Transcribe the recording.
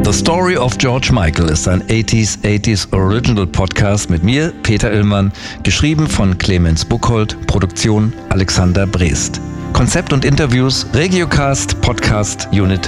The Story of George Michael ist ein 80s Original Podcast mit mir, Peter Illmann, geschrieben von Clemens Buchholz, Produktion Alexander Brest. Konzept und Interviews Regiocast Podcast Unit